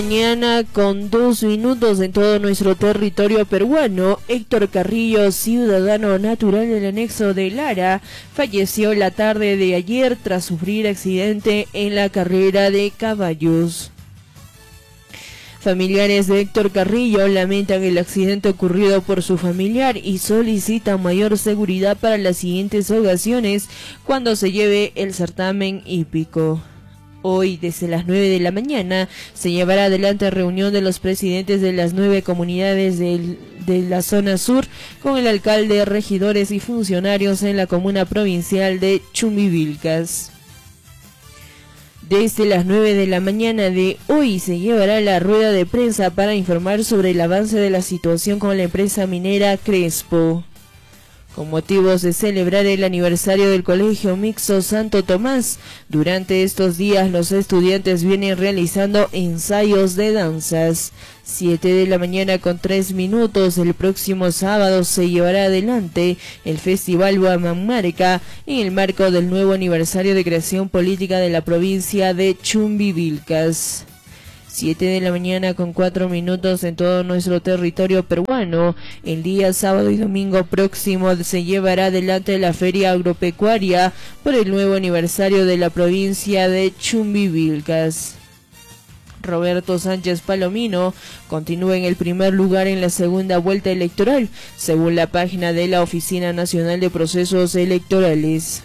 Mañana con 2 minutos en todo nuestro territorio peruano. Héctor Carrillo, ciudadano natural del anexo de Lara, falleció la tarde de ayer tras sufrir accidente en la carrera de caballos. Familiares de Héctor Carrillo lamentan el accidente ocurrido por su familiar y solicitan mayor seguridad para las siguientes ocasiones cuando se lleve el certamen hípico. Hoy, desde las 9 de la mañana, se llevará adelante reunión de los presidentes de las 9 comunidades de la zona sur con el alcalde, regidores y funcionarios en la comuna provincial de Chumbivilcas. Desde las 9 de la mañana de hoy se llevará la rueda de prensa para informar sobre el avance de la situación con la empresa minera Crespo. Con motivos de celebrar el aniversario del Colegio Mixto Santo Tomás, durante estos días los estudiantes vienen realizando ensayos de danzas. 7 de la mañana con 3 minutos, el próximo sábado se llevará adelante el Festival Huamanmarca en el marco del nuevo aniversario de creación política de la provincia de Chumbivilcas. 7 de la mañana con 4 minutos en todo nuestro territorio peruano. El día sábado y domingo próximo se llevará adelante la Feria Agropecuaria por el nuevo aniversario de la provincia de Chumbivilcas. Roberto Sánchez Palomino continúa en el primer lugar en la segunda vuelta electoral, según la página de la Oficina Nacional de Procesos Electorales.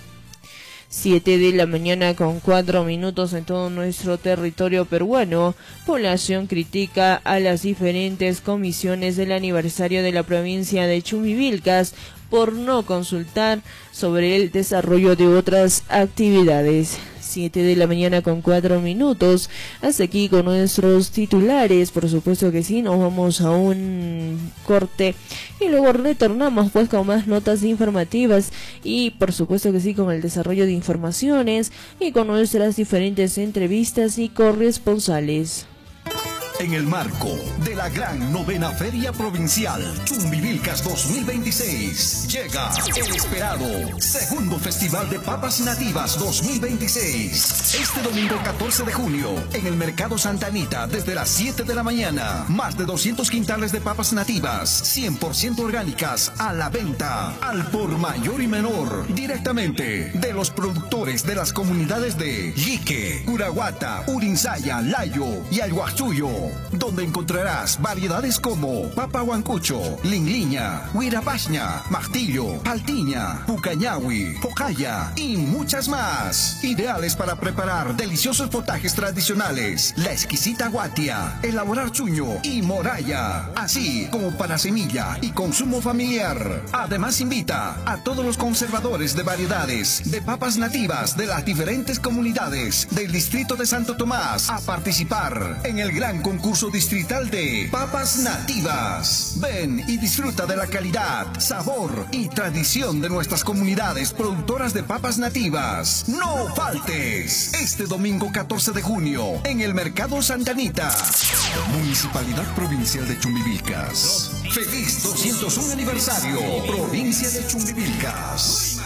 7 de la mañana con 4 minutos en todo nuestro territorio peruano. Población critica a las diferentes comisiones del aniversario de la provincia de Chumbivilcas por no consultar sobre el desarrollo de otras actividades. 7 de la mañana con 4 minutos. Hasta aquí con nuestros titulares. Por supuesto que sí, nos vamos a un corte y luego retornamos pues con más notas informativas y por supuesto que sí con el desarrollo de informaciones y con nuestras diferentes entrevistas y corresponsales. En el marco de la gran novena Feria Provincial Chumbivilcas 2026, llega el esperado segundo Festival de Papas Nativas 2026. Este domingo 14 de junio, en el Mercado Santa Anita, desde las 7 de la mañana, más de 200 quintales de papas nativas, 100% orgánicas, a la venta, al por mayor y menor, directamente de los productores de las comunidades de Yique, Curahuata, Urinsaya, Layo y Alguachuyo, donde encontrarás variedades como papa huancucho, lingliña, huirapaña, martillo, paltiña, pucañahui, pocaya y muchas más. Ideales para preparar deliciosos potajes tradicionales, la exquisita guatia, elaborar chuño y moraya, así como para semilla y consumo familiar. Además invita a todos los conservadores de variedades de papas nativas de las diferentes comunidades del distrito de Santo Tomás a participar en el gran concurso distrital de papas nativas. Ven y disfruta de la calidad, sabor y tradición de nuestras comunidades productoras de papas nativas. No faltes este domingo 14 de junio en el Mercado Santa Anita. Municipalidad Provincial de Chumbivilcas. Feliz 201 aniversario, Provincia de Chumbivilcas.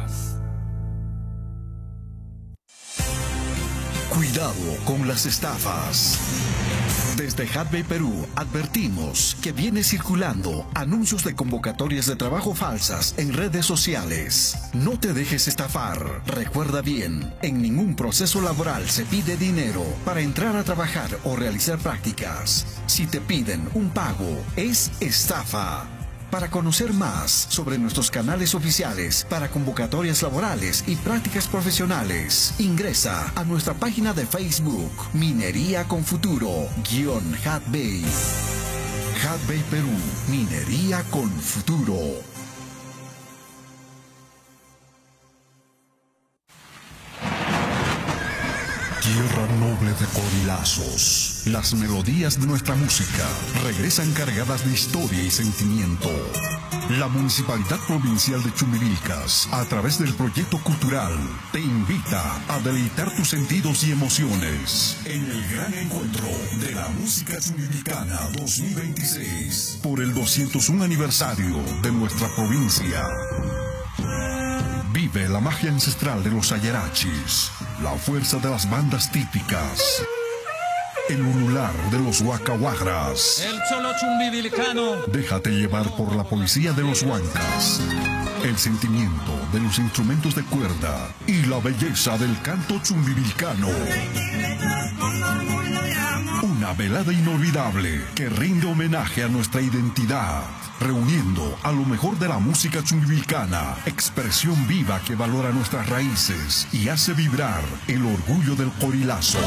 Cuidado con las estafas. Desde Hadbay Perú advertimos que viene circulando anuncios de convocatorias de trabajo falsas en redes sociales. No te dejes estafar. Recuerda bien, en ningún proceso laboral se pide dinero para entrar a trabajar o realizar prácticas. Si te piden un pago, es estafa. Para conocer más sobre nuestros canales oficiales para convocatorias laborales y prácticas profesionales, ingresa a nuestra página de Facebook, Minería con Futuro, Hadbay. Hadbay Perú, Minería con Futuro. Tierra noble de corilazos. Las melodías de nuestra música regresan cargadas de historia y sentimiento. La Municipalidad Provincial de Chumbivilcas, a través del proyecto cultural, te invita a deleitar tus sentidos y emociones en el gran encuentro de la música chumbivilcana 2026 por el 201 aniversario de nuestra provincia. Vive la magia ancestral de los ayerachis, la fuerza de las bandas típicas el ulular de los huacahuagras. El cholo chumbivilcano. Déjate llevar por la poesía de los huancas, el sentimiento de los instrumentos de cuerda y la belleza del canto chumbivilcano. Una velada inolvidable que rinde homenaje a nuestra identidad, reuniendo a lo mejor de la música chumbivilcana, expresión viva que valora nuestras raíces y hace vibrar el orgullo del Corilazo.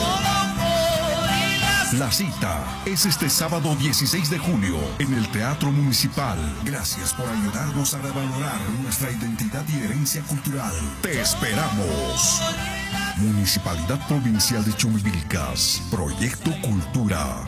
La cita es este sábado 16 de junio en el Teatro Municipal. Gracias por ayudarnos a revalorar nuestra identidad y herencia cultural. ¡Te esperamos! Municipalidad Provincial de Chumbivilcas. Proyecto Cultura.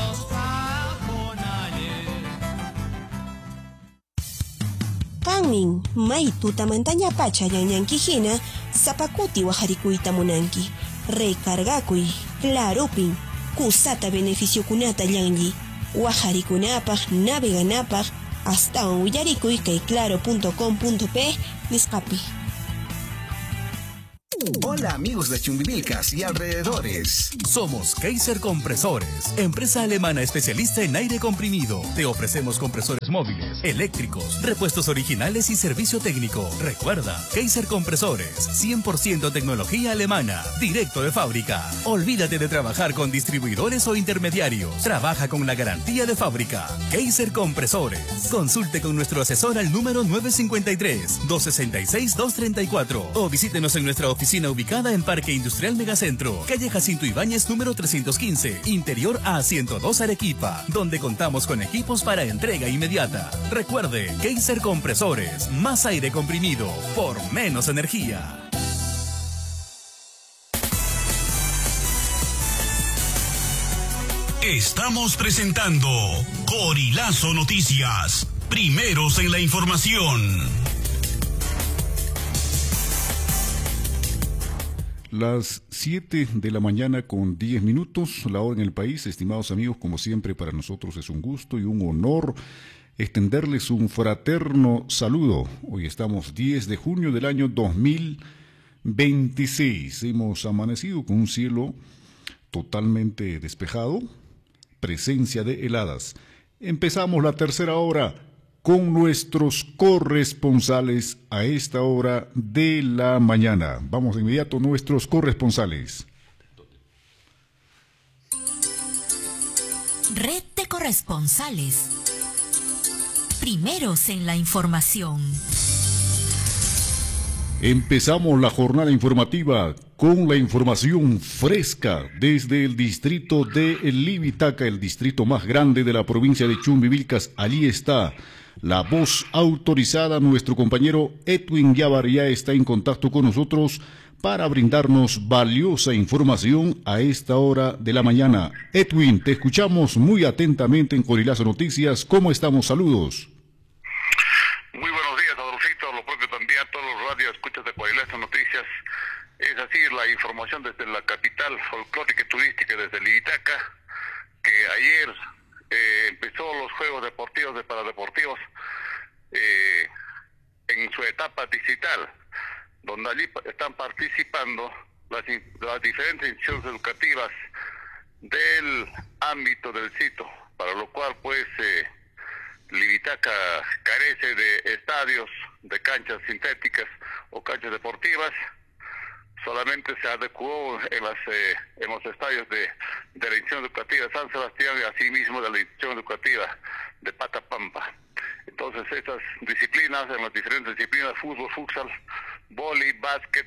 Kanmin, may tutamantanya pacha yanyankijina, zapakuti wajarikuita munanki. Recargakui, clarupin, kusata beneficio kunata yanyi. Wajarikunapaj, naveganapaj, hasta un willarikuy kay claro.com.p, niscapi. Hola amigos de Chumbivilcas y alrededores. Somos Kaiser Compresores, empresa alemana especialista en aire comprimido. Te ofrecemos compresores móviles, eléctricos, repuestos originales y servicio técnico. Recuerda, Kaiser Compresores, 100% tecnología alemana, directo de fábrica. Olvídate de trabajar con distribuidores o intermediarios. Trabaja con la garantía de fábrica. Kaiser Compresores. Consulte con nuestro asesor al número 953-266-234 o visítenos en nuestra oficina ubicada en Parque Industrial Megacentro, calle Jacinto Ibáñez número 315, interior A102 Arequipa, donde contamos con equipos para entrega inmediata. Recuerde, Kaiser Compresores, más aire comprimido por menos energía. Estamos presentando Corilazo Noticias, primeros en la información. Las 7 de la mañana con 10 minutos, la hora en el país. Estimados amigos, como siempre para nosotros es un gusto y un honor extenderles un fraterno saludo. Hoy estamos 10 de junio del año 2026. Hemos amanecido con un cielo totalmente despejado, presencia de heladas. Empezamos la tercera hora con nuestros corresponsales a esta hora de la mañana. Vamos de inmediato, nuestros corresponsales. Red de corresponsales. Primeros en la información. Empezamos la jornada informativa con la información fresca desde el distrito de Libitaca, el distrito más grande de la provincia de Chumbivilcas. Allí está la voz autorizada. Nuestro compañero Edwin Yabar ya está en contacto con nosotros para brindarnos valiosa información a esta hora de la mañana. Edwin, te escuchamos muy atentamente en Corilazo Noticias. ¿Cómo estamos? Saludos. Muy buenos días, Adolfito, lo propio también a todos los radioescuchas de Corilazo Noticias. Es así la información desde la capital folclórica y turística, desde Libitaca, que ayer empezó los Juegos Deportivos de Paradeportivos en su etapa digital, donde allí están participando las diferentes instituciones educativas del ámbito del sitio, para lo cual pues Libitaca carece de estadios, de canchas sintéticas o canchas deportivas. Solamente se adecuó en los estadios de la institución educativa de San Sebastián y asimismo de la institución educativa de Patapampa. Entonces estas disciplinas, en las diferentes disciplinas, fútbol, futsal, vóley, básquet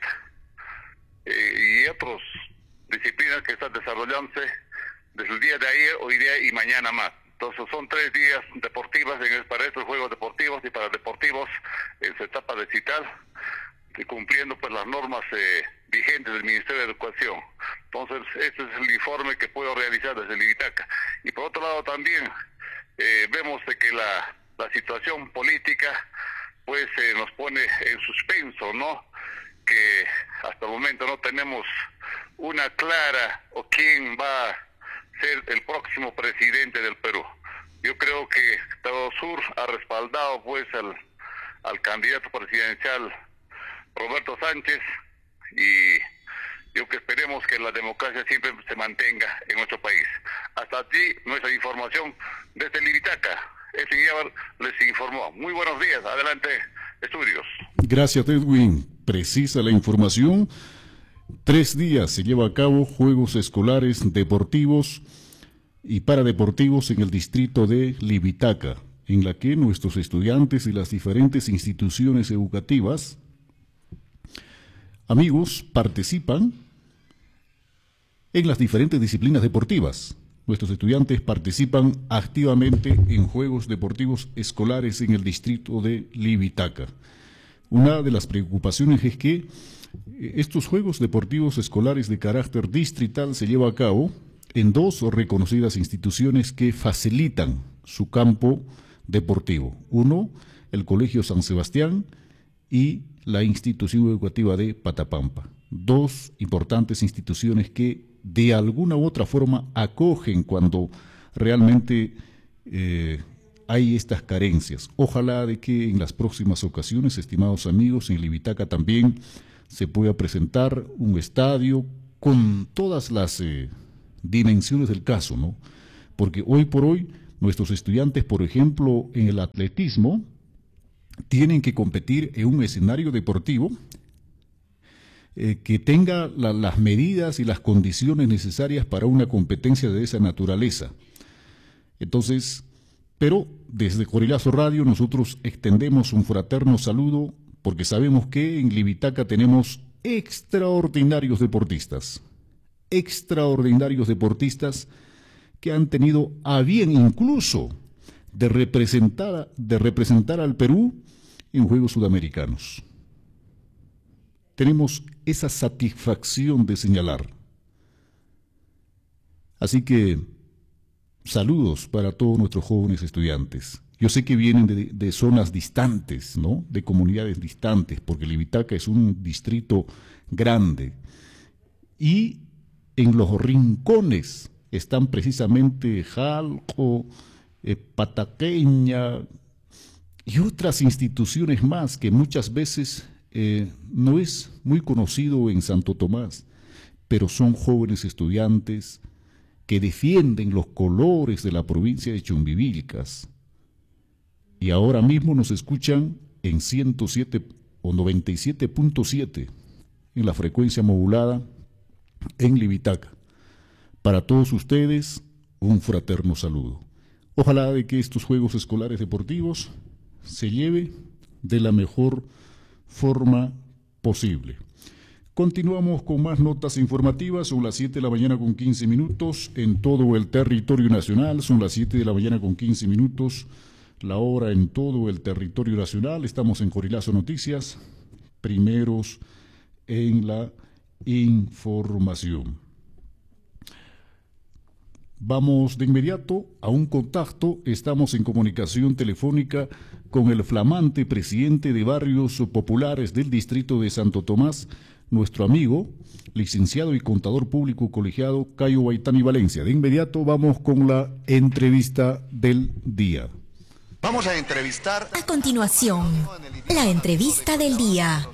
y otras disciplinas que están desarrollándose desde el día de ayer, hoy día y mañana más. Entonces son 3 días deportivas para estos Juegos Deportivos y para deportivos en su etapa digital, y cumpliendo pues las normas vigentes del Ministerio de Educación. Entonces este es el informe que puedo realizar desde Libitaca. Y por otro lado también vemos de que la situación política pues nos pone en suspenso, ¿no? Que hasta el momento no tenemos una clara o quién va a ser el próximo presidente del Perú. Yo creo que Estado Sur ha respaldado pues al candidato presidencial Roberto Sánchez, y yo que esperemos que la democracia siempre se mantenga en nuestro país. Hasta aquí nuestra información desde Libitaca. El señor les informó. Muy buenos días. Adelante, estudios. Gracias, Edwin. Precisa la información. 3 días se lleva a cabo Juegos Escolares Deportivos y Paradeportivos en el distrito de Libitaca, en la que nuestros estudiantes de las diferentes instituciones educativas, amigos, participan en las diferentes disciplinas deportivas. Nuestros estudiantes participan activamente en Juegos Deportivos Escolares en el distrito de Libitaca. Una de las preocupaciones es que estos Juegos Deportivos Escolares de carácter distrital se lleva a cabo en 2 reconocidas instituciones que facilitan su campo deportivo. Uno, el Colegio San Sebastián, y la institución educativa de Patapampa. 2 importantes instituciones que de alguna u otra forma acogen cuando realmente hay estas carencias. Ojalá de que en las próximas ocasiones, estimados amigos, en Libitaca también se pueda presentar un estadio con todas las dimensiones del caso, ¿no? Porque hoy por hoy nuestros estudiantes, por ejemplo, en el atletismo, tienen que competir en un escenario deportivo que tenga las medidas y las condiciones necesarias para una competencia de esa naturaleza. Entonces, pero desde Corilazo Radio nosotros extendemos un fraterno saludo porque sabemos que en Libitaca tenemos extraordinarios deportistas que han tenido a bien incluso de representar al Perú en Juegos Sudamericanos. Tenemos esa satisfacción de señalar. Así que saludos para todos nuestros jóvenes estudiantes. Yo sé que vienen de zonas distantes, ¿no? De comunidades distantes, porque Libitaca es un distrito grande. Y en los rincones están precisamente Jalco, Pataqueña y otras instituciones más que muchas veces no es muy conocido en Santo Tomás, pero son jóvenes estudiantes que defienden los colores de la provincia de Chumbivilcas. Y ahora mismo nos escuchan en 107 o 97.7 en la frecuencia modulada en Libitaca. Para todos ustedes, un fraterno saludo. Ojalá de que estos Juegos Escolares Deportivos se lleve de la mejor forma posible. Continuamos con más notas informativas. Son las 7 de la mañana con 15 minutos en todo el territorio nacional. Son las 7 de la mañana con 15 minutos. La hora en todo el territorio nacional. Estamos en Corilazo Noticias, primeros en la información. Vamos de inmediato a un contacto. Estamos en comunicación telefónica con el flamante presidente de Barrios Populares del distrito de Santo Tomás, nuestro amigo, licenciado y contador público colegiado Cayo Huaytani Valencia. De inmediato vamos con la entrevista del día. Vamos a entrevistar... A continuación, la entrevista del día.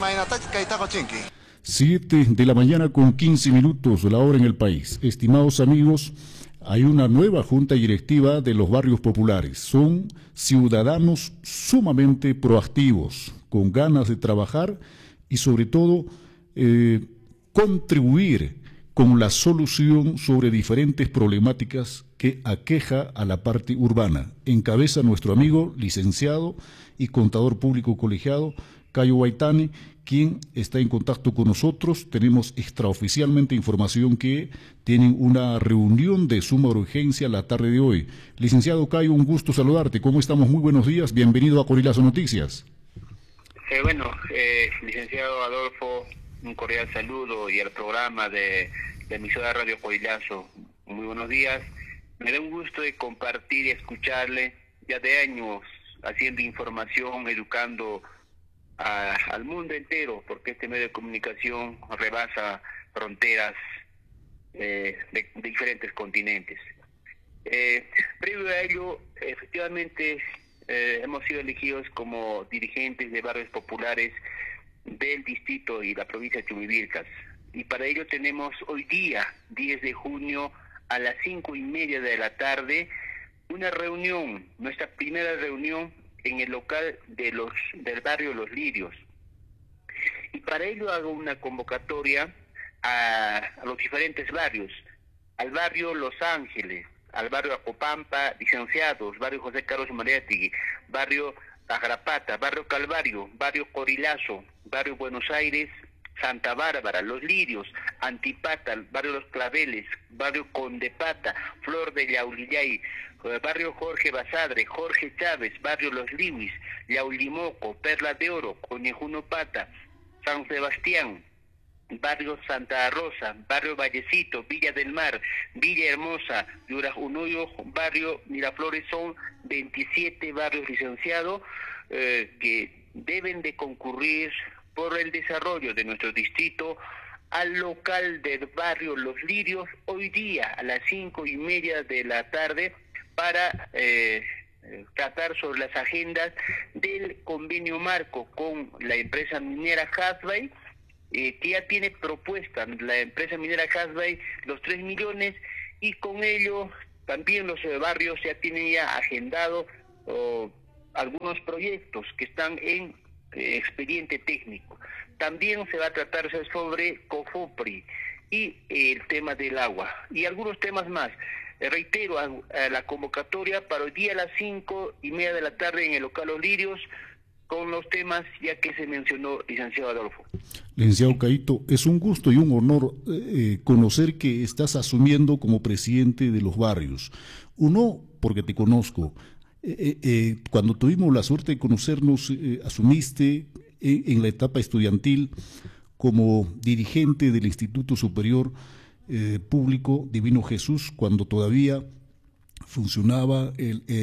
7 de la mañana con 15 minutos, la hora en el país. Estimados amigos, hay una nueva junta directiva de los barrios populares. Son ciudadanos sumamente proactivos, con ganas de trabajar y sobre todo contribuir con la solución sobre diferentes problemáticas que aqueja a la parte urbana. Encabeza nuestro amigo, licenciado y contador público colegiado, Cayo Huaytani, quien está en contacto con nosotros. Tenemos extraoficialmente información que tienen una reunión de suma urgencia la tarde de hoy. Licenciado Cayo, un gusto saludarte. ¿Cómo estamos? Muy buenos días. Bienvenido a Corilazo Noticias. Licenciado Adolfo, un cordial saludo y al programa de la emisora Radio Corilazo. Muy buenos días. Me da un gusto de compartir y escucharle ya de años haciendo información, educando al mundo entero, porque este medio de comunicación rebasa fronteras de diferentes continentes. Previo a ello, efectivamente, hemos sido elegidos como dirigentes de barrios populares del distrito y la provincia de Chumbivilcas. Y para ello tenemos hoy día, 10 de junio, a las 5:30 de la tarde, una reunión, nuestra primera reunión en el local del barrio Los Lirios. Y para ello hago una convocatoria a los diferentes barrios, al barrio Los Ángeles, al barrio Acopampa, Licenciados, barrio José Carlos Mariátegui, barrio Agarapata, barrio Calvario, barrio Corilazo, barrio Buenos Aires, Santa Bárbara, Los Lirios, Antipata, barrio Los Claveles, barrio Condepata, Flor de Yaulillay, barrio Jorge Basadre, Jorge Chávez, barrio Los Liwis, Yaulimoco, Perla de Oro, Conejunopata, San Sebastián, barrio Santa Rosa, barrio Vallecito, Villa del Mar, Villa Hermosa, Yurajunuyo, barrio Miraflores. Son 27 barrios, licenciados, que deben de concurrir por el desarrollo de nuestro distrito al local del barrio Los Lirios hoy día a las 5:30 de la tarde para tratar sobre las agendas del convenio marco con la empresa minera Hasbay, que ya tiene propuesta la empresa minera Hasbay los 3 millones, y con ello también los barrios ya tienen agendado algunos proyectos que están en expediente técnico. También se va a tratar sobre COFOPRI y el tema del agua y algunos temas más. Reitero la convocatoria para hoy día a las 5:30 de la tarde en el local Los Lirios, con los temas ya que se mencionó, licenciado Adolfo. Licenciado Caíto, es un gusto y un honor conocer que estás asumiendo como presidente de los barrios. Uno, porque te conozco. Cuando tuvimos la suerte de conocernos, asumiste en la etapa estudiantil como dirigente del Instituto Superior Público Divino Jesús, cuando todavía funcionaba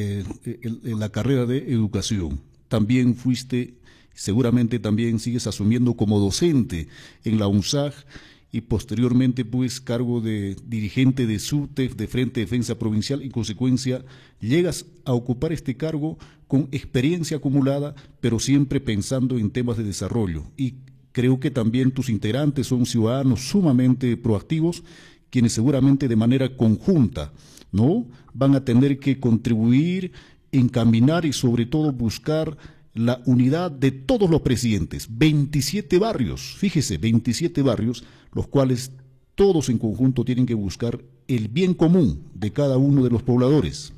la carrera de educación. También fuiste, seguramente también sigues asumiendo como docente en la UNSAG, y posteriormente pues cargo de dirigente de SUTEF, de Frente de Defensa Provincial. En consecuencia llegas a ocupar este cargo con experiencia acumulada, pero siempre pensando en temas de desarrollo, y creo que también tus integrantes son ciudadanos sumamente proactivos, quienes seguramente de manera conjunta, ¿no?, van a tener que contribuir, encaminar y sobre todo buscar la unidad de todos los presidentes. 27 barrios, fíjese, 27 barrios, los cuales todos en conjunto tienen que buscar el bien común de cada uno de los pobladores.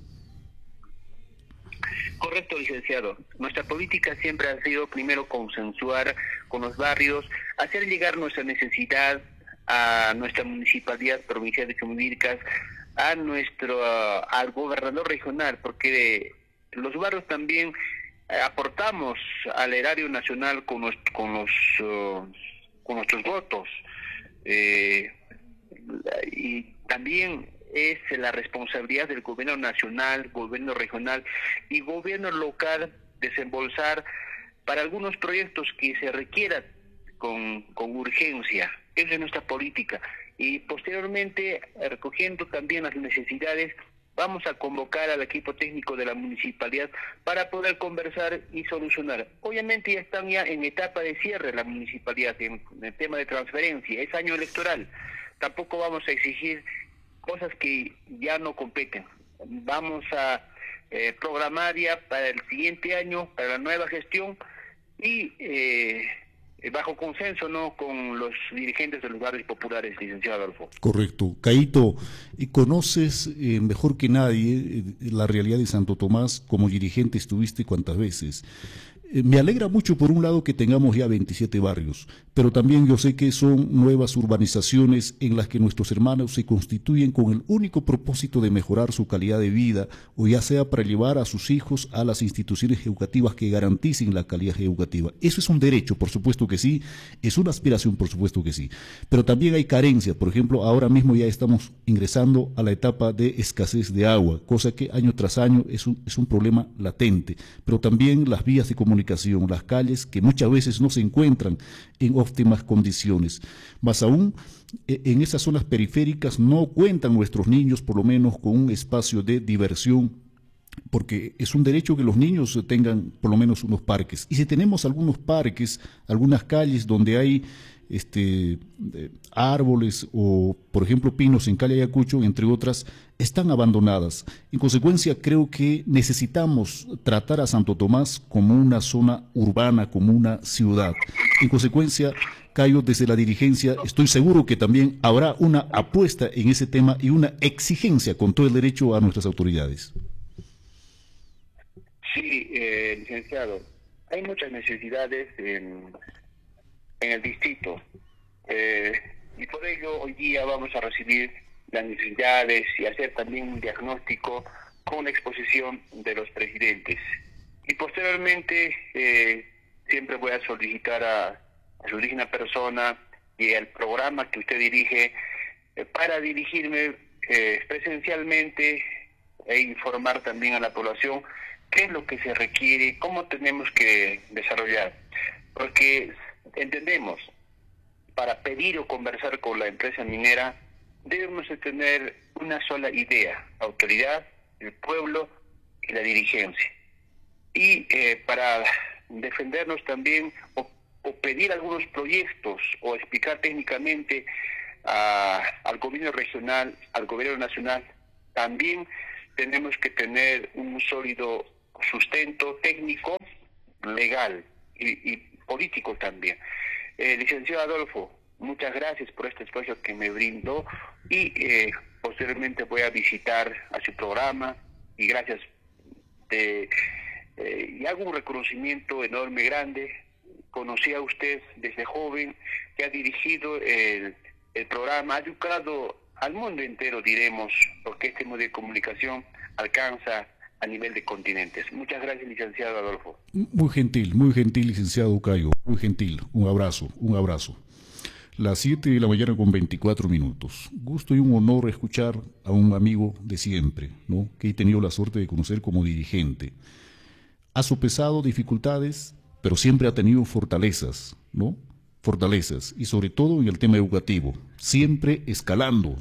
Correcto, licenciado. Nuestra política siempre ha sido primero consensuar con los barrios, hacer llegar nuestra necesidad a nuestra municipalidad provincial de Chumbivilcas, al gobernador regional, porque los barrios también aportamos al erario nacional con nuestros votos, y también es la responsabilidad del gobierno nacional, gobierno regional y gobierno local desembolsar para algunos proyectos que se requieran con urgencia. Esa es nuestra política, y posteriormente, recogiendo también las necesidades, vamos a convocar al equipo técnico de la municipalidad para poder conversar y solucionar. Obviamente ya están en etapa de cierre la municipalidad en el tema de transferencia, es año electoral. Tampoco vamos a exigir cosas que ya no competen. Vamos a programar ya para el siguiente año, para la nueva gestión, y bajo consenso, ¿no?, con los dirigentes de los barrios populares, licenciado Adolfo. Correcto. Caíto, conoces mejor que nadie la realidad de Santo Tomás. Como dirigente estuviste cuántas veces. Me alegra mucho, por un lado, que tengamos ya 27 barrios, pero también yo sé que son nuevas urbanizaciones en las que nuestros hermanos se constituyen con el único propósito de mejorar su calidad de vida, o ya sea para llevar a sus hijos a las instituciones educativas que garanticen la calidad educativa. Eso es un derecho, por supuesto que sí, es una aspiración, por supuesto que sí, pero también hay carencias. Por ejemplo, ahora mismo ya estamos ingresando a la etapa de escasez de agua, cosa que año tras año es un problema latente, pero también las vías de comunicación, las calles, que muchas veces no se encuentran en óptimas condiciones. Más aún, en esas zonas periféricas no cuentan nuestros niños, por lo menos, con un espacio de diversión, porque es un derecho que los niños tengan por lo menos unos parques. Y si tenemos algunos parques, algunas calles donde hay árboles o, por ejemplo, pinos en Calle Ayacucho, entre otras, están abandonadas. En consecuencia, creo que necesitamos tratar a Santo Tomás como una zona urbana, como una ciudad. En consecuencia, Cayo, desde la dirigencia, estoy seguro que también habrá una apuesta en ese tema y una exigencia con todo el derecho a nuestras autoridades. Sí, licenciado, hay muchas necesidades en el distrito y por ello hoy día vamos a recibir las necesidades y hacer también un diagnóstico con una exposición de los presidentes. Y posteriormente siempre voy a solicitar a su digna persona y al programa que usted dirige para dirigirme presencialmente e informar también a la población qué es lo que se requiere, cómo tenemos que desarrollar. Porque entendemos, para pedir o conversar con la empresa minera, debemos de tener una sola idea: autoridad, el pueblo y la dirigencia. Y para defendernos también o pedir algunos proyectos o explicar técnicamente al gobierno regional, al gobierno nacional, también tenemos que tener un sólido sustento técnico, legal y político también. Licenciado Adolfo, muchas gracias por este espacio que me brindó y posteriormente voy a visitar a su programa y gracias. Y hago un reconocimiento enorme, grande. Conocí a usted desde joven, que ha dirigido el programa, ha educado al mundo entero, diremos, porque este modo de comunicación alcanza a nivel de continentes. Muchas gracias, licenciado Adolfo. Muy gentil, licenciado Cayo, muy gentil. Un abrazo, un abrazo. Las 7 de la mañana con 24 minutos. Gusto y un honor escuchar a un amigo de siempre, ¿no?, que he tenido la suerte de conocer como dirigente. Ha sopesado dificultades, pero siempre ha tenido fortalezas, ¿no? Fortalezas, y sobre todo en el tema educativo. Siempre escalando,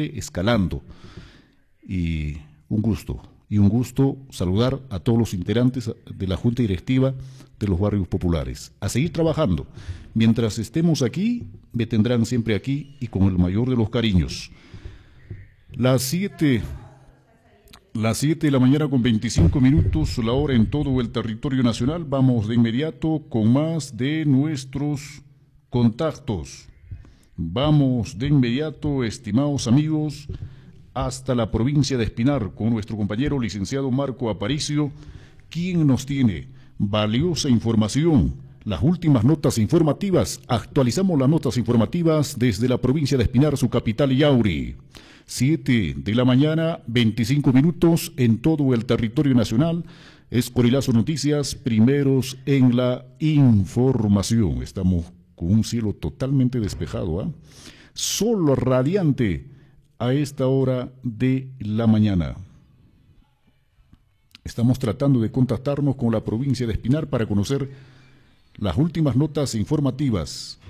Y un gusto saludar a todos los integrantes de la Junta Directiva de los Barrios Populares. A seguir trabajando. Mientras estemos aquí, me tendrán siempre aquí y con el mayor de los cariños. Las 7 de la mañana con 25 minutos, la hora en todo el territorio nacional. Vamos de inmediato con más de nuestros contactos. Vamos de inmediato, estimados amigos, hasta la provincia de Espinar con nuestro compañero licenciado Marco Aparicio, quien nos tiene valiosa información, las últimas notas informativas. Actualizamos las notas informativas desde la provincia de Espinar, su capital Yauri. 7 de la mañana, 25 minutos en todo el territorio nacional. Es Corilazo Noticias, primeros en la información. Estamos con un cielo totalmente despejado, ¿eh? Sol radiante a esta hora de la mañana. Estamos tratando de contactarnos con la provincia de Espinar para conocer las últimas notas informativas.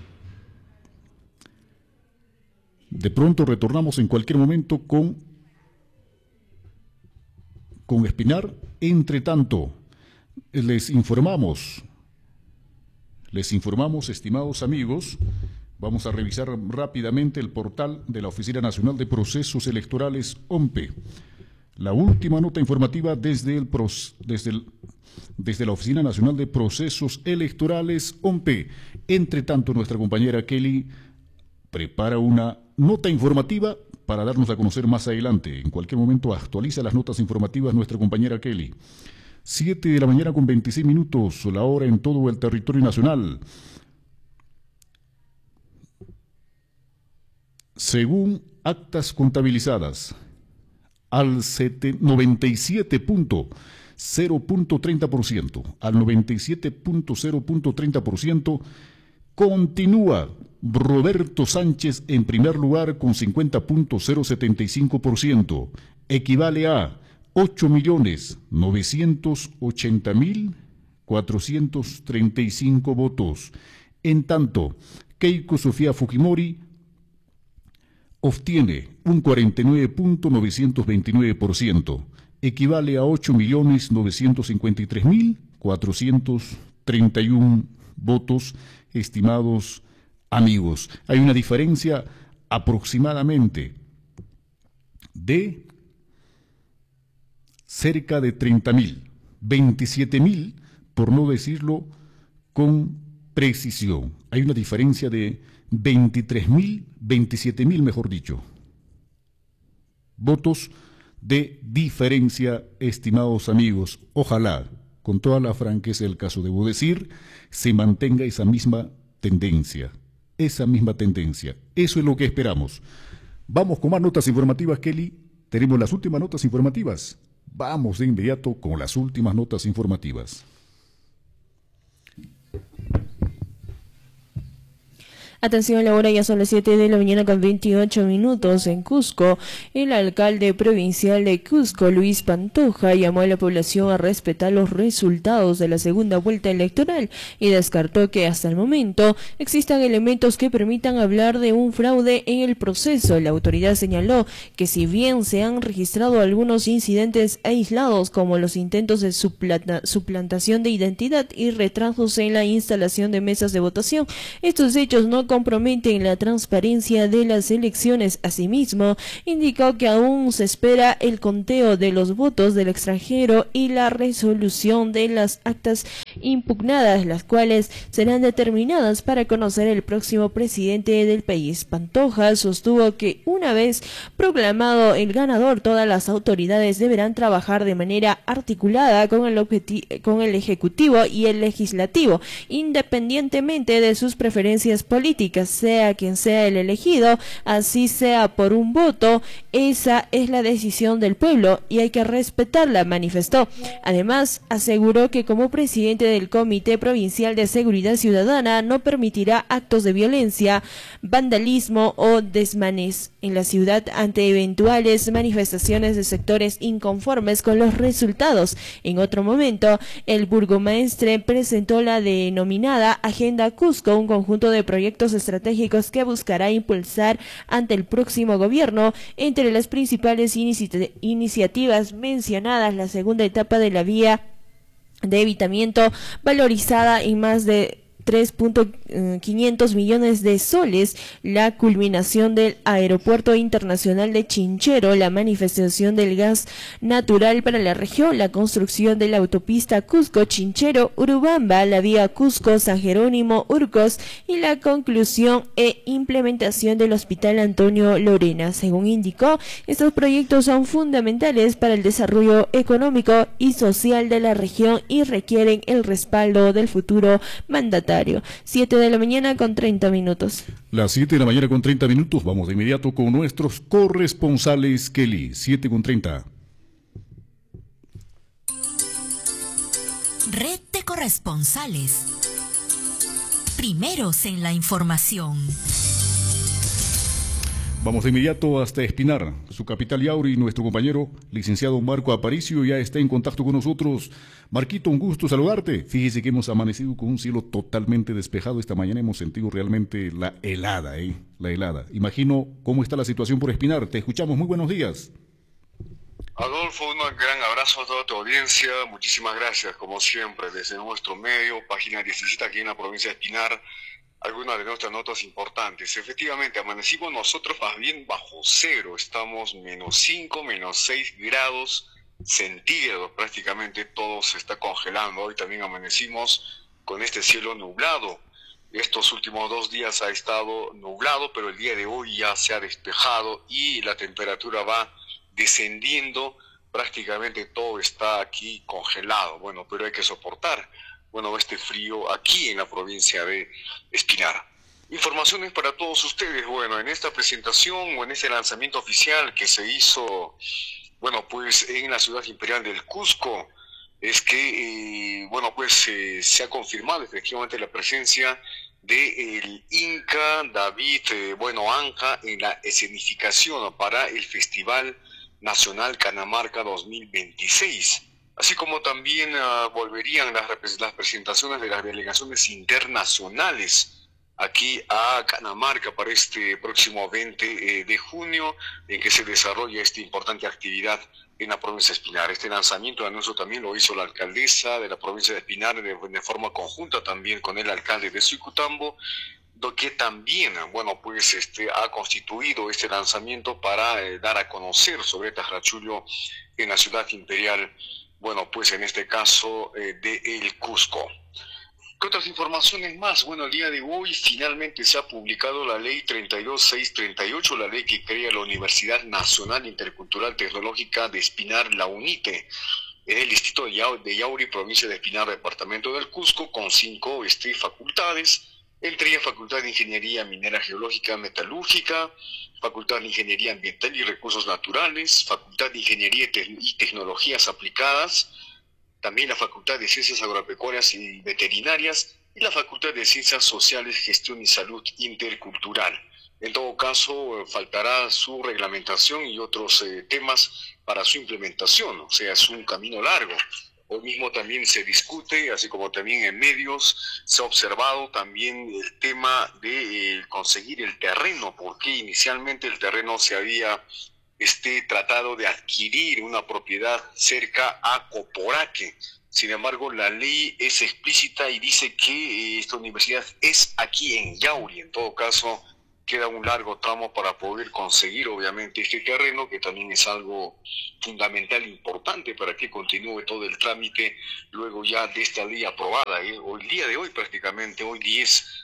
De pronto retornamos en cualquier momento con Espinar. Entre tanto, les informamos, estimados amigos. Vamos a revisar rápidamente el portal de la Oficina Nacional de Procesos Electorales, OMPE. La última nota informativa desde la Oficina Nacional de Procesos Electorales, OMPE. Entre tanto, nuestra compañera Kelly prepara una nota informativa para darnos a conocer más adelante. En cualquier momento actualiza las notas informativas nuestra compañera Kelly. 7 de la mañana con 26 minutos, la hora en todo el territorio nacional. Según actas contabilizadas, al 97.030%, continúa Roberto Sánchez en primer lugar con 50.075%, equivale a 8.980.435 votos. En tanto, Keiko Sofía Fujimori obtiene un 49.929%, equivale a 8.953.431 votos, estimados amigos. Hay una diferencia aproximadamente de cerca de 30.000, 27.000, por no decirlo con precisión. Hay una diferencia de 23.000, 27.000, mejor dicho, votos de diferencia, estimados amigos. Ojalá, con toda la franqueza del caso, debo decir, se mantenga esa misma tendencia. Esa misma tendencia. Eso es lo que esperamos. Vamos con más notas informativas, Kelly. Tenemos las últimas notas informativas. Vamos de inmediato con las últimas notas informativas. Atención, la hora ya son las 7 de la mañana con 28 minutos en Cusco. El alcalde provincial de Cusco, Luis Pantoja, llamó a la población a respetar los resultados de la segunda vuelta electoral y descartó que hasta el momento existan elementos que permitan hablar de un fraude en el proceso. La autoridad señaló que si bien se han registrado algunos incidentes aislados como los intentos de suplantación de identidad y retrasos en la instalación de mesas de votación, estos hechos no comprometen la transparencia de las elecciones. Asimismo, indicó que aún se espera el conteo de los votos del extranjero y la resolución de las actas impugnadas, las cuales serán determinadas para conocer el próximo presidente del país. Pantoja sostuvo que una vez proclamado el ganador, todas las autoridades deberán trabajar de manera articulada con el Ejecutivo y el Legislativo, independientemente de sus preferencias políticas, sea quien sea el elegido, así sea por un voto. Esa es la decisión del pueblo y hay que respetarla, manifestó. Además, aseguró que como presidente del Comité Provincial de Seguridad Ciudadana no permitirá actos de violencia, vandalismo o desmanes en la ciudad ante eventuales manifestaciones de sectores inconformes con los resultados. En otro momento, el burgomaestre presentó la denominada Agenda Cusco, un conjunto de proyectos estratégicos que buscará impulsar ante el próximo gobierno. Entre las principales iniciativas mencionadas, la segunda etapa de la vía de evitamiento valorizada en más de 3.500 millones de soles, la culminación del Aeropuerto Internacional de Chinchero, la manifestación del gas natural para la región, la construcción de la autopista Cusco-Chinchero-Urubamba, la vía Cusco-San Jerónimo-Urcos y la conclusión e implementación del Hospital Antonio Lorena. Según indicó, estos proyectos son fundamentales para el desarrollo económico y social de la región y requieren el respaldo del futuro mandatario. 7 de la mañana con 30 minutos. Las 7 de la mañana con 30 minutos. Vamos de inmediato con nuestros corresponsales, Kelly. 7 con 30. Red de corresponsales. Primeros en la información. Vamos de inmediato hasta Espinar, su capital Yauri. Nuestro compañero, licenciado Marco Aparicio, ya está en contacto con nosotros. Marquito, un gusto saludarte. Fíjese que hemos amanecido con un cielo totalmente despejado. Esta mañana hemos sentido realmente la helada, la helada. Imagino cómo está la situación por Espinar. Te escuchamos. Muy buenos días. Adolfo, un gran abrazo a toda tu audiencia. Muchísimas gracias, como siempre, desde nuestro medio, página 17 aquí en la provincia de Espinar. Algunas de nuestras notas importantes. Efectivamente, amanecimos nosotros más bien bajo cero. Estamos -5, -6 grados centígrados. Prácticamente todo se está congelando. Hoy también amanecimos con este cielo nublado. Estos últimos 2 días ha estado nublado, pero el día de hoy ya se ha despejado y la temperatura va descendiendo. Prácticamente todo está aquí congelado. Bueno, pero hay que soportar este frío aquí en la provincia de Espinar. Informaciones para todos ustedes. Bueno, en esta presentación o en este lanzamiento oficial que se hizo, pues en la ciudad imperial del Cusco, es que, se ha confirmado efectivamente la presencia del Inca David, Anca en la escenificación para el Festival Nacional Canamarca 2026. Así como también volverían las presentaciones de las delegaciones internacionales aquí a Canamarca para este próximo 20 de junio, en que se desarrolla esta importante actividad en la provincia de Espinar. Este lanzamiento de anuncio también lo hizo la alcaldesa de la provincia de Espinar de forma conjunta también con el alcalde de Suicutambo, que también, bueno, pues ha constituido este lanzamiento para dar a conocer sobre Tajrachullo en la ciudad imperial, bueno, pues en este caso de El Cusco. ¿Qué otras informaciones más? Bueno, el día de hoy finalmente se ha publicado la ley 32638, la ley que crea la Universidad Nacional Intercultural Tecnológica de Espinar, la UNITE, en el distrito de Yauri, provincia de Espinar, departamento del Cusco, con 5 facultades, entre ellas Facultad de Ingeniería Minera Geológica Metalúrgica, Facultad de Ingeniería Ambiental y Recursos Naturales, Facultad de Ingeniería y Tecnologías Aplicadas, también la Facultad de Ciencias Agropecuarias y Veterinarias y la Facultad de Ciencias Sociales, Gestión y Salud Intercultural. En todo caso, faltará su reglamentación y otros temas para su implementación, o sea, es un camino largo. Hoy mismo también se discute, así como también en medios, se ha observado también el tema de conseguir el terreno, porque inicialmente el terreno se había tratado de adquirir una propiedad cerca a Coporaque. Sin embargo, la ley es explícita y dice que esta universidad es aquí en Yauri. En todo caso, queda un largo tramo para poder conseguir, obviamente, este terreno, que también es algo fundamental e importante para que continúe todo el trámite luego ya de esta ley aprobada. Hoy, el día de hoy, prácticamente, hoy 10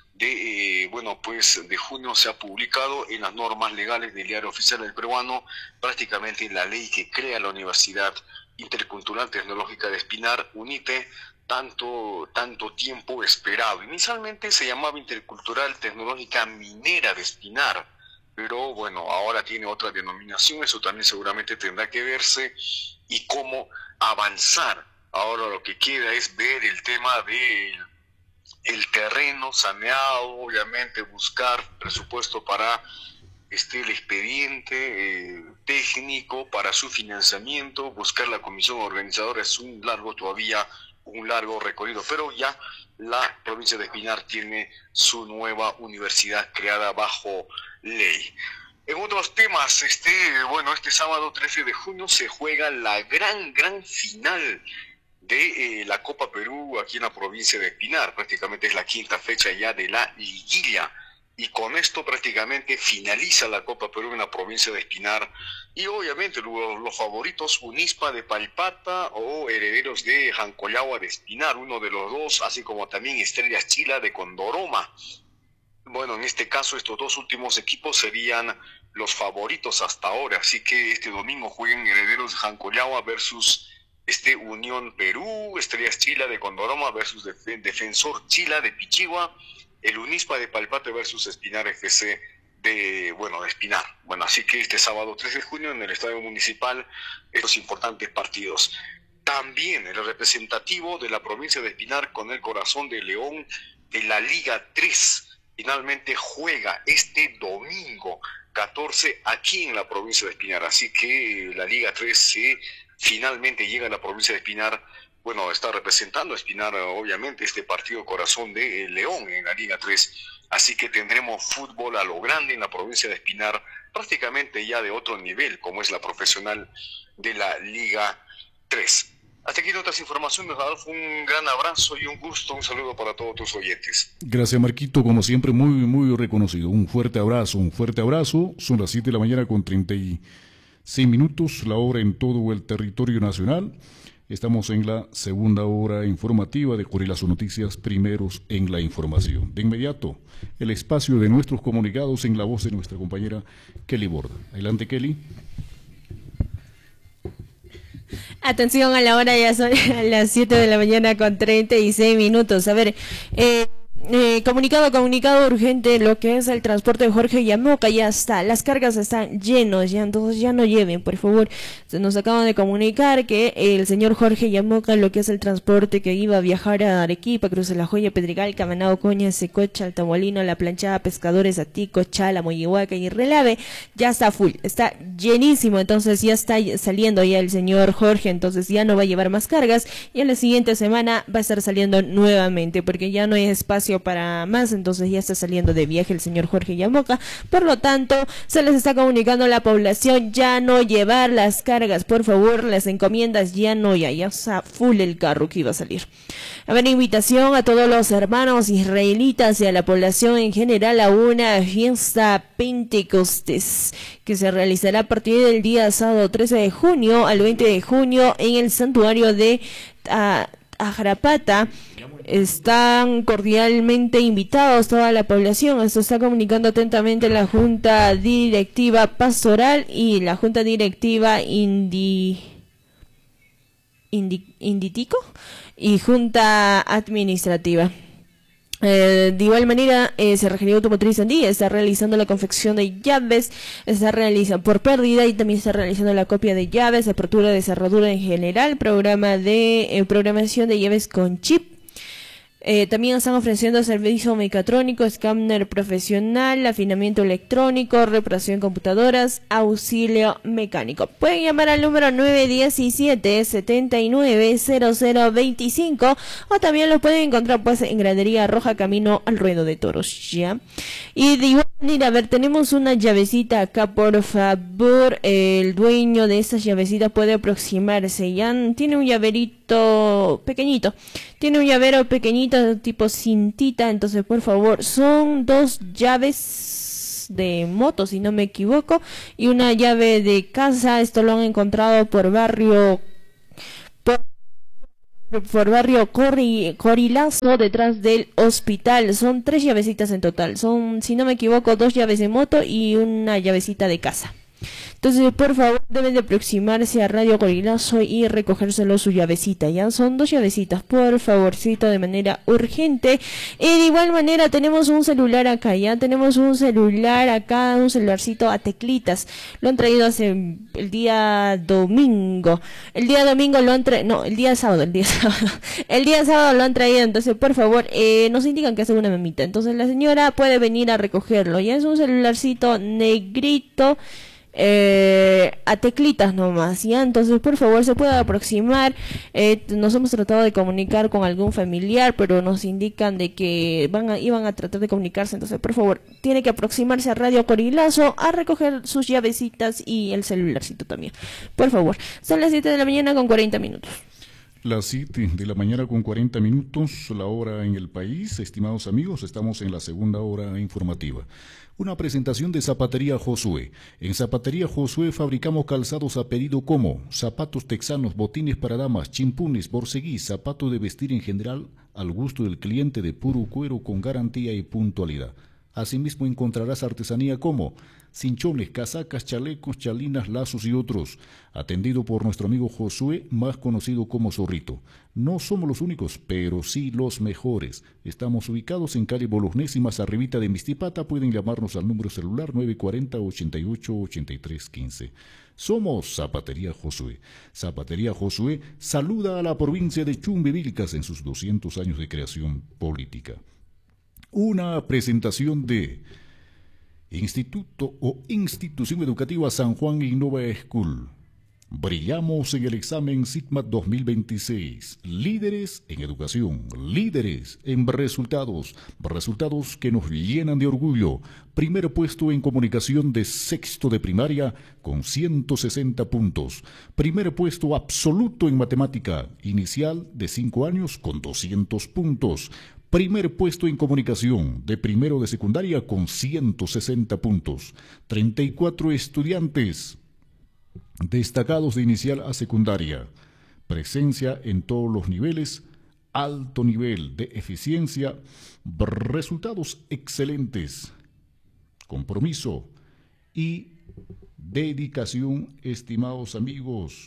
de junio se ha publicado en las normas legales del Diario Oficial del Peruano prácticamente la ley que crea la Universidad Intercultural Tecnológica de Espinar, UNITE, tanto tiempo esperado. Inicialmente se llamaba Intercultural Tecnológica Minera de Espinar, pero bueno, ahora tiene otra denominación, eso también seguramente tendrá que verse y cómo avanzar. Ahora lo que queda es ver el tema del el terreno saneado, obviamente buscar presupuesto para el expediente técnico, para su financiamiento, buscar la comisión organizadora. Es un largo recorrido, pero ya la provincia de Espinar tiene su nueva universidad creada bajo ley. En otros temas, este sábado 13 de junio se juega la gran final de la Copa Perú aquí en la provincia de Espinar. Prácticamente es la 5ª fecha ya de la liguilla, y con esto prácticamente finaliza la Copa Perú en la provincia de Espinar. Y obviamente los favoritos, Unispa de Palpata o Herederos de Jancollagua de Espinar, uno de los dos, así como también Estrellas Chila de Condoroma. Bueno, en este caso estos dos últimos equipos serían los favoritos hasta ahora, así que este domingo juegan Herederos de Jancollagua versus Unión Perú, Estrellas Chila de Condoroma versus Defensor Chila de Pichigua, el Unispa de Palpate versus Espinar FC de Espinar. Bueno, así que este sábado 3 de junio en el Estadio Municipal, estos importantes partidos. También el representativo de la provincia de Espinar con el Corazón de León de la Liga 3 finalmente juega este domingo 14 aquí en la provincia de Espinar, así que la Liga 3 finalmente llega a la provincia de Espinar. Bueno, está representando a Espinar, obviamente, este partido Corazón de León en la Liga 3. Así que tendremos fútbol a lo grande en la provincia de Espinar, prácticamente ya de otro nivel, como es la profesional de la Liga 3. Hasta aquí otras informaciones, Adolfo. Un gran abrazo y un gusto, un saludo para todos tus oyentes. Gracias, Marquito, como siempre, muy reconocido. Un fuerte abrazo. Son las 7 de la mañana con 36 minutos, la hora en todo el territorio nacional. Estamos en la segunda hora informativa de Corilazo Noticias, primeros en la información. De inmediato, el espacio de nuestros comunicados en la voz de nuestra compañera Kelly Borda. Adelante, Kelly. Atención, a la hora ya son las 7 de la mañana con 36 minutos. A ver, comunicado urgente, lo que es el transporte de Jorge Yamoca, ya está, las cargas están llenos, ya, entonces ya no lleven, por favor. Se nos acaban de comunicar que el señor Jorge Yamoca, lo que es el transporte que iba a viajar a Arequipa, Cruz de la Joya, Pedregal, Camanao, Coña, Secocha, Altamolino, La Planchada, Pescadores, Atico, Chala, Moyihuaca y Relave, ya está full, está llenísimo, entonces ya está saliendo ya el señor Jorge, entonces ya no va a llevar más cargas, y en la siguiente semana va a estar saliendo nuevamente, porque ya no hay espacio espacio para más, entonces ya está saliendo de viaje el señor Jorge Yamoca. Por lo tanto, se les está comunicando a la población ya no llevar las cargas, por favor, las encomiendas ya no, ya está full el carro que iba a salir. A ver, invitación a todos los hermanos israelitas y a la población en general a una fiesta Pentecostés que se realizará a partir del día sábado 13 de junio al 20 de junio en el santuario de Ajarapata. Están cordialmente invitados toda la población. Esto está comunicando atentamente la Junta Directiva Pastoral y la Junta Directiva Inditico y Junta Administrativa. De igual manera, Cerrajería Automotriz Andía está realizando la confección de llaves, está realizando por pérdida y también está realizando la copia de llaves, apertura de cerradura en general, programación de llaves con chip. También están ofreciendo servicio mecatrónico, escáner profesional, afinamiento electrónico, reparación de computadoras, auxilio mecánico. Pueden llamar al número 917-790025 o también lo pueden encontrar pues en Gradería Roja, camino al Ruedo de Toros, ¿ya? Y de igual manera, a ver, tenemos una llavecita acá, por favor, el dueño de esta llavecita puede aproximarse, ya tiene un llaverito pequeñito. Tiene un llavero pequeñito tipo cintita, entonces por favor, son 2 llaves de moto, si no me equivoco, y una llave de casa. Esto lo han encontrado por barrio Corilazo, detrás del hospital. Son 3 llavecitas en total, son, si no me equivoco, 2 llaves de moto y una llavecita de casa. Entonces, por favor, deben de aproximarse a Radio Corilazo y recogérselo su llavecita. Ya son 2 llavecitas, por favorcito, de manera urgente. Y de igual manera tenemos un celular acá, ya tenemos un celular acá, un celularcito a teclitas. Lo han traído hace el día domingo. El día domingo lo han traído, no, el día sábado. El día sábado lo han traído, entonces, por favor, nos indican que hace una mamita. Entonces, la señora puede venir a recogerlo. Ya es un celularcito negrito, a teclitas nomás, ¿ya? Entonces, por favor, se puede aproximar. Nos hemos tratado de comunicar con algún familiar, pero nos indican de que iban a tratar de comunicarse. Entonces, por favor, tiene que aproximarse a Radio Corilazo a recoger sus llavecitas y el celularcito también. Por favor, son las 7 de la mañana con 40 minutos. Las 7 de la mañana con 40 minutos, la hora en el país. Estimados amigos, estamos en la segunda hora informativa. Una presentación de Zapatería Josué. En Zapatería Josué fabricamos calzados a pedido como zapatos texanos, botines para damas, chimpunes, borceguís, zapatos de vestir en general al gusto del cliente de puro cuero con garantía y puntualidad. Asimismo encontrarás artesanía como cinchones, casacas, chalecos, chalinas, lazos y otros. Atendido por nuestro amigo Josué, más conocido como Zorrito. No somos los únicos, pero sí los mejores. Estamos ubicados en calle Bolognesi, más arribita de Mistipata. Pueden llamarnos al número celular 940-88-8315. Somos Zapatería Josué. Zapatería Josué saluda a la provincia de Chumbivilcas en sus 200 años de creación política. Una presentación de Instituto o Institución Educativa San Juan Innova School. Brillamos en el examen SITMAT 2026. Líderes en educación, líderes en resultados, resultados que nos llenan de orgullo. Primer puesto en comunicación de sexto de primaria con 160 puntos. Primer puesto absoluto en matemática inicial de 5 años con 200 puntos. Primer puesto en comunicación de primero de secundaria con 160 puntos. 34 estudiantes destacados de inicial a secundaria. Presencia en todos los niveles, alto nivel de eficiencia, resultados excelentes, compromiso y dedicación, estimados amigos.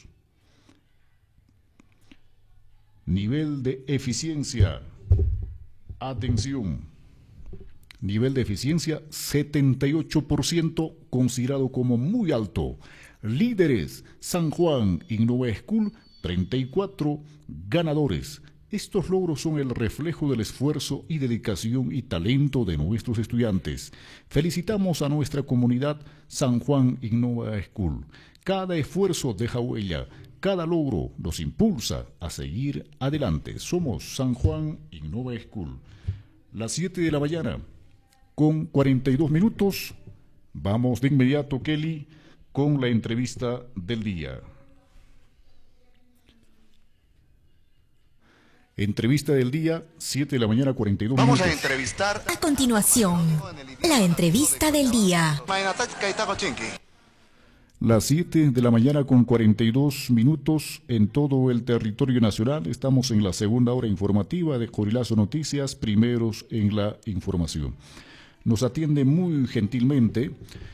Nivel de eficiencia. Atención, nivel de eficiencia 78%, considerado como muy alto. Líderes, San Juan Innova School, 34 ganadores. Estos logros son el reflejo del esfuerzo y dedicación y talento de nuestros estudiantes. Felicitamos a nuestra comunidad San Juan Innova School. Cada esfuerzo deja huella. Cada logro nos impulsa a seguir adelante. Somos San Juan Innova School. Las 7 de la mañana, con 42 minutos. Vamos de inmediato, Kelly, con la entrevista del día. Entrevista del día, 7 de la mañana, 42 minutos. Vamos a entrevistar. A continuación, la entrevista del día. Las 7 de la mañana con 42 minutos en todo el territorio nacional. Estamos en la segunda hora informativa de Corilazo Noticias, primeros en la información. Nos atiende muy gentilmente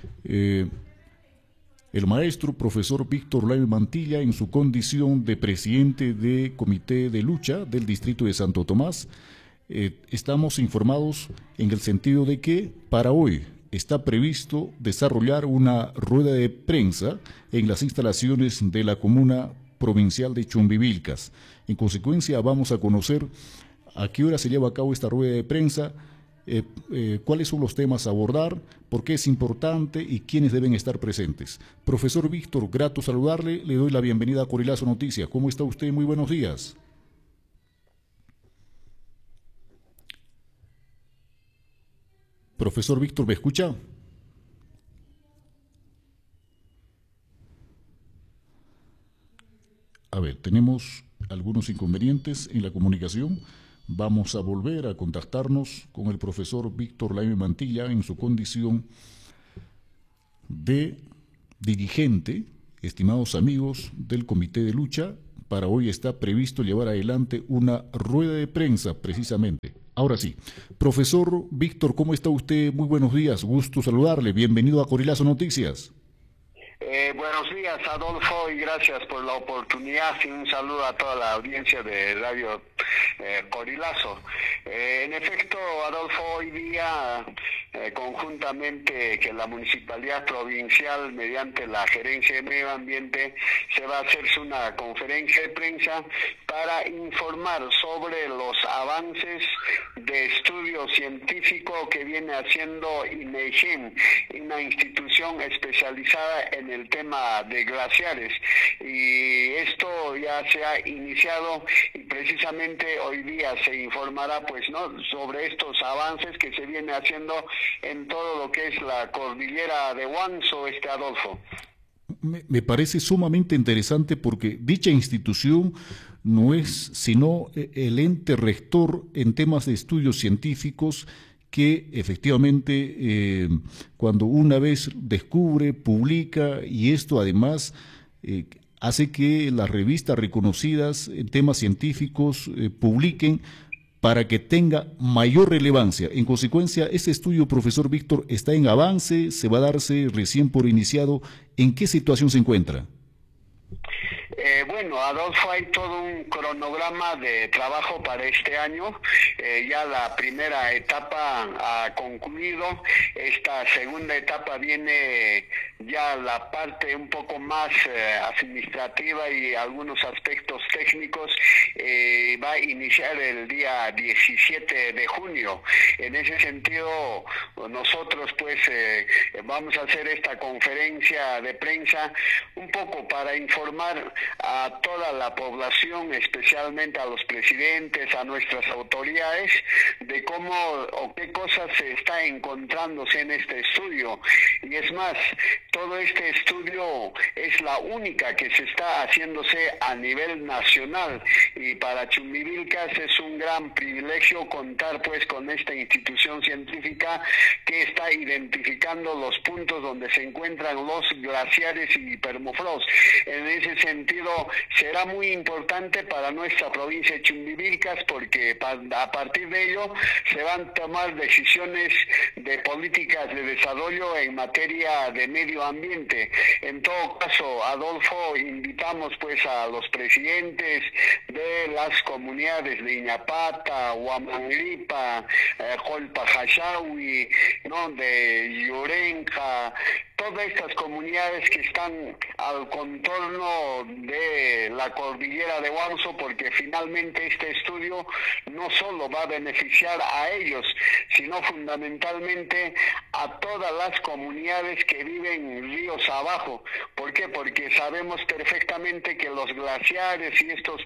el maestro profesor Víctor Laime Mantilla en su condición de presidente de Comité de Lucha del Distrito de Santo Tomás. Estamos informados en el sentido de que para hoy está previsto desarrollar una rueda de prensa en las instalaciones de la comuna provincial de Chumbivilcas. En consecuencia, vamos a conocer a qué hora se lleva a cabo esta rueda de prensa, cuáles son los temas a abordar, por qué es importante y quiénes deben estar presentes. Profesor Víctor, grato saludarle, le doy la bienvenida a Corilazo Noticias. ¿Cómo está usted? Muy buenos días. Profesor Víctor, ¿me escucha? A ver, tenemos algunos inconvenientes en la comunicación. Vamos a volver a contactarnos con el profesor Víctor Laime Mantilla en su condición de dirigente, estimados amigos del Comité de Lucha. Para hoy está previsto llevar adelante una rueda de prensa, precisamente. Ahora sí, profesor Víctor, ¿cómo está usted? Muy buenos días, gusto saludarle, bienvenido a Corilazo Noticias. Buenos días, Adolfo, y gracias por la oportunidad y un saludo a toda la audiencia de Radio Corilazo. En efecto, Adolfo, hoy día, conjuntamente que la Municipalidad Provincial, mediante la Gerencia de Medio Ambiente, se va a hacerse una conferencia de prensa para informar sobre los avances de estudio científico que viene haciendo INEGIN, una institución especializada en el tema de glaciares, y esto ya se ha iniciado y precisamente hoy día se informará sobre estos avances que se viene haciendo en todo lo que es la cordillera de Huanzo, Adolfo. Me parece sumamente interesante porque dicha institución no es sino el ente rector en temas de estudios científicos que efectivamente cuando una vez descubre, publica, y esto además hace que las revistas reconocidas en temas científicos publiquen para que tenga mayor relevancia. En consecuencia, este estudio, profesor Víctor, está en avance, se va a darse recién por iniciado. ¿En qué situación se encuentra? Bueno, Adolfo, hay todo un cronograma de trabajo para este año. Ya la primera etapa ha concluido. Esta segunda etapa viene ya la parte un poco más administrativa y algunos aspectos técnicos. Va a iniciar el día 17 de junio. En ese sentido, nosotros vamos a hacer esta conferencia de prensa un poco para informar a toda la población, especialmente a los presidentes, a nuestras autoridades, de cómo o qué cosas se está encontrándose en este estudio. Y es más, todo este estudio es la única que se está haciéndose a nivel nacional, y para Chumbivilcas es un gran privilegio contar con esta institución científica que está identificando los puntos donde se encuentran los glaciares y permafrost. En ese sentido será muy importante para nuestra provincia de Chumbivilcas, porque a partir de ello se van a tomar decisiones de políticas de desarrollo en materia de medio ambiente. En todo caso, Adolfo, invitamos a los presidentes de las comunidades de Iñapata, Huamanglipa, Jolpa-Hachawi, de Llorenja, todas estas comunidades que están al contorno de la cordillera de Huanzo, porque finalmente este estudio no solo va a beneficiar a ellos, sino fundamentalmente a todas las comunidades que viven ríos abajo. ¿Por qué? Porque sabemos perfectamente que los glaciares y estos permafrost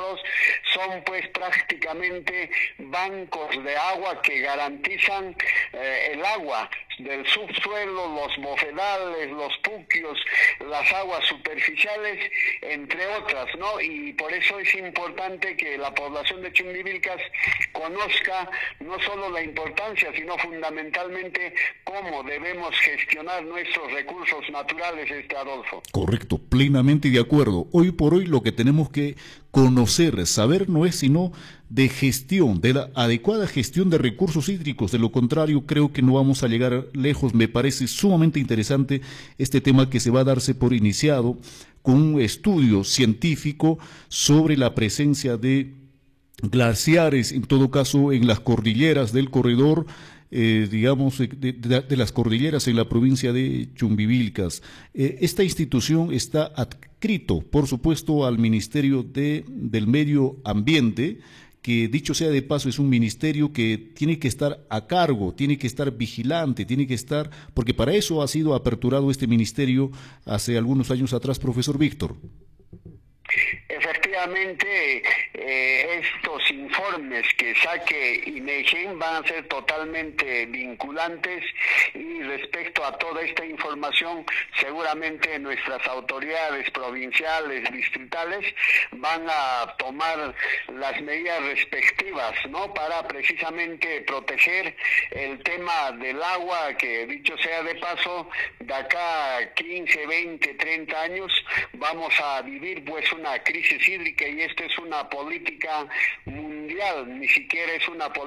semáforos son pues prácticamente bancos de agua que garantizan el agua del subsuelo, los bofedales, los puquios, las aguas superficiales, entre otras, ¿no? Y por eso es importante que la población de Chumbivilcas conozca no solo la importancia, sino fundamentalmente cómo debemos gestionar nuestros recursos naturales, Adolfo. Correcto, plenamente de acuerdo. Hoy por hoy lo que tenemos que conocer, saber no es sino de gestión, de la adecuada gestión de recursos hídricos. De lo contrario, creo que no vamos a llegar lejos. Me parece sumamente interesante este tema que se va a darse por iniciado con un estudio científico sobre la presencia de glaciares, en todo caso en las cordilleras del corredor, digamos, de las cordilleras en la provincia de Chumbivilcas. Esta institución está adscrito, por supuesto, al Ministerio del Medio Ambiente, que dicho sea de paso es un ministerio que tiene que estar a cargo, tiene que estar vigilante, tiene que estar, porque para eso ha sido aperturado este ministerio hace algunos años atrás, profesor Víctor. Efectivamente, estos informes que saque INEGEN van a ser totalmente vinculantes, y respecto a toda esta información seguramente nuestras autoridades provinciales, distritales van a tomar las medidas respectivas, ¿no?, para precisamente proteger el tema del agua, que dicho sea de paso, de acá a 15, 20, 30 años vamos a vivir pues una crisis hídrica, y esto es una política mundial, ni siquiera es una política